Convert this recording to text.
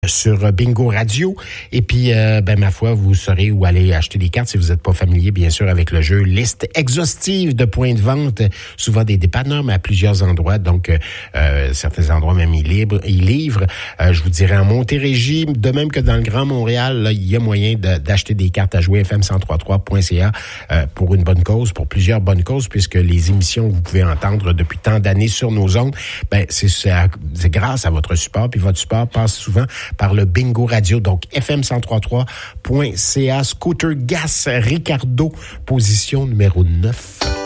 sur Bingo Radio. Et puis, ma foi, vous saurez où aller acheter des cartes si vous n'êtes pas familier, bien sûr, avec le jeu. Liste exhaustive de points de vente, souvent des dépanneurs, mais à plusieurs endroits. Donc, certains endroits même, ils livrent. Je vous dirais en Montérégie, de même que dans le Grand Montréal, là, il y a moyen d'acheter des cartes à jouer fm1033.ca pour une bonne cause, pour plusieurs bonnes causes, puisque les émissions que vous pouvez entendre depuis tant d'années sur nos ondes, c'est grâce à votre support. Puis votre support passe souvent par le Bingo Radio. Donc, fm1033.ca, Scooter Gas Ricardo, position numéro 9.